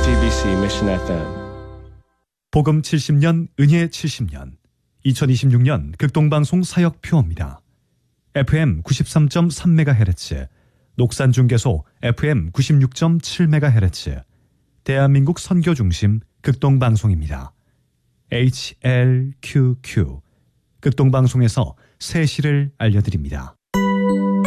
JTBC Mission FM. 복음 70년, 은혜 70년. 2026년 극동방송 사역표입니다. FM 93.3MHz, 녹산중개소 FM 96.7MHz, 대한민국 선교중심 극동방송입니다. HLQQ, 극동방송에서 새 시를 알려드립니다.